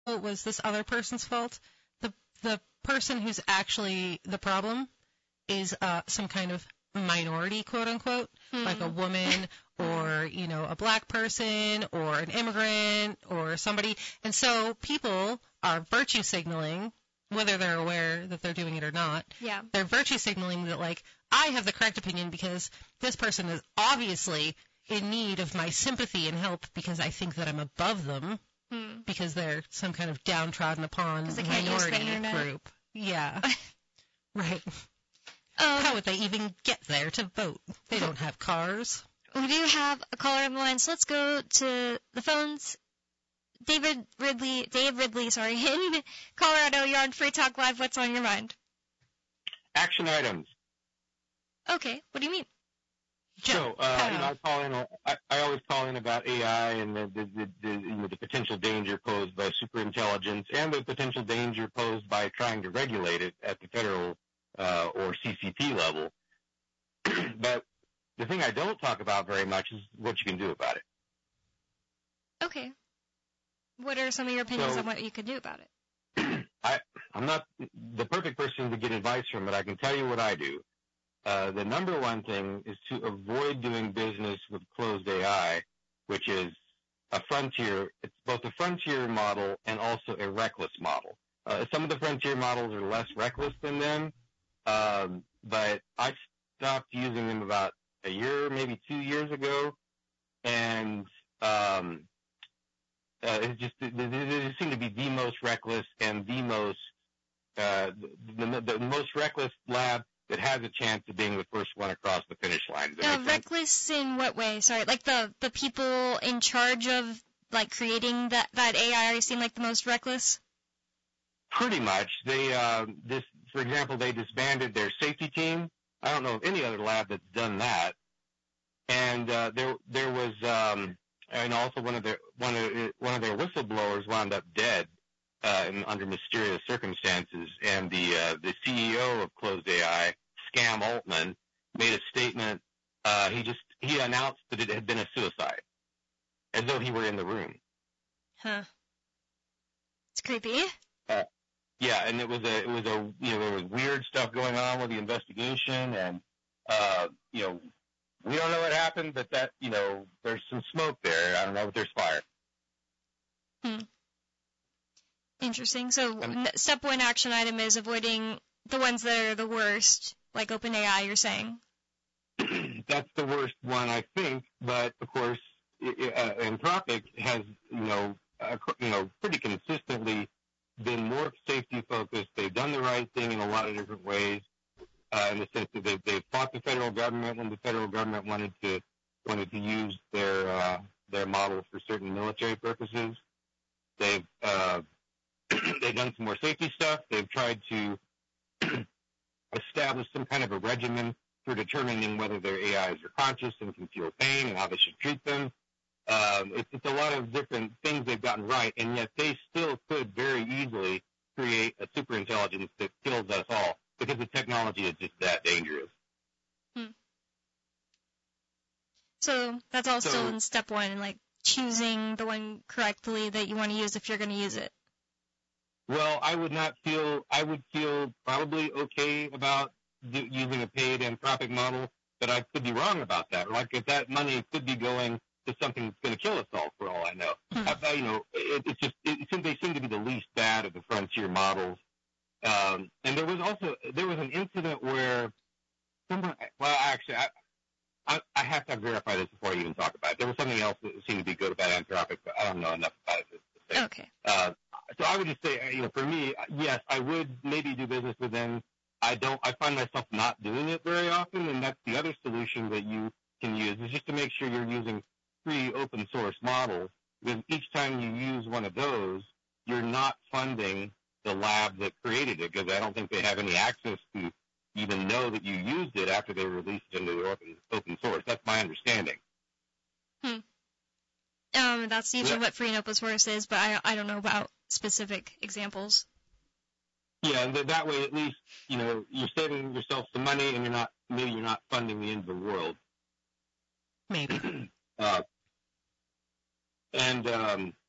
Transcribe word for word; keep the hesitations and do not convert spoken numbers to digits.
it was this other person's fault. The the person who's actually the problem is uh, some kind of minority, quote unquote, hmm. like a woman or, you know, a black person or an immigrant or somebody. And so people are virtue signaling, whether they're aware that they're doing it or not. Yeah. They're virtue signaling that, like, I have the correct opinion because this person is obviously in need of my sympathy and help because I think that I'm above them hmm. because they're some kind of downtrodden upon minority group. Yeah. Right. Um, How would they even get there to vote? They don't have cars. We do have a caller on the line, so let's go to the phones. David Ridley, Dave Ridley, sorry, in Colorado. You're on Free Talk Live. What's on your mind? Action items. Okay, what do you mean? So, uh, you know, I call in. I, I always call in about A I and the the, the, the, you know, the potential danger posed by superintelligence and the potential danger posed by trying to regulate it at the federal uh, or C C P level. But the thing I don't talk about very much is what you can do about it. Okay. What are some of your opinions so, on what you can do about it? I, I'm not the perfect person to get advice from, but I can tell you what I do. Uh, the number one thing is to avoid doing business with closed A I, which is a frontier. It's both a frontier model and also a reckless model. Uh, some of the frontier models are less reckless than them, um, but I stopped using them about a year, maybe two years ago, and um, uh, it just they, they seem to be the most reckless and the most uh, the, the, the most reckless lab that has a chance of being the first one across the finish line. Uh, reckless in what way? Sorry, like the, the people in charge of like creating that, that A I seem like the most reckless? Pretty much. They uh, this, for example, they disbanded their safety team. I don't know of any other lab that's done that. And uh, there there was um, and also one of their one of one of their whistleblowers wound up dead uh, in, under mysterious circumstances. And the uh, the C E O of Closed A I, Scam Altman, made a statement. Uh, he just he announced that it had been a suicide, as though he were in the room. Huh. It's creepy. Uh, yeah, and it was a it was a you know there was weird stuff going on with the investigation, and uh, you know we don't know what happened, but that you know there's some smoke there. I don't know if there's fire. Hmm. Interesting. So um, step one action item is avoiding the ones that are the worst, like OpenAI, you're saying? That's the worst one, I think. But, of course, it, uh, Anthropic has, you know, uh, you know, pretty consistently been more safety-focused. They've done the right thing in a lot of different ways, uh, in the sense that they've, they've fought the federal government when the federal government wanted to wanted to use their uh, their model for certain military purposes. They've uh, they've done some more safety stuff. They've tried to establish some kind of a regimen for determining whether their A Is are conscious and can feel pain and how they should treat them. Um, it's, it's a lot of different things they've gotten right, and yet they still could very easily create a superintelligence that kills us all because the technology is just that dangerous. Hmm. So that's all so, still in step one, like choosing the one correctly that you want to use if you're going to use it. Well, I would not feel, I would feel probably okay about do, using a paid Anthropic model, but I could be wrong about that. Like if that money could be going to something that's going to kill us all, for all I know. Hmm. I, you know, it, it's just, it, it, they seem to be the least bad of the frontier models. Um, and there was also, there was an incident where someone, well, actually, I, I, I have to verify this before I even talk about it. There was something else that seemed to be good about Anthropic, but I don't know enough about it to say. Okay. Uh, So I would just say, you know, for me, yes, I would maybe do business with them. I don't, I find myself not doing it very often, and that's the other solution that you can use is just to make sure you're using free open source models, because each time you use one of those, you're not funding the lab that created it, because I don't think they have any access to even know that you used it after they released it into the open, open source. That's my understanding. Hmm. Um, that's usually yeah. what free and open source is, but I, I don't know about specific examples. Yeah, and that way at least, you know, you're saving yourself some money and you're not, maybe you're not funding the end of the world. Maybe. uh, and, um,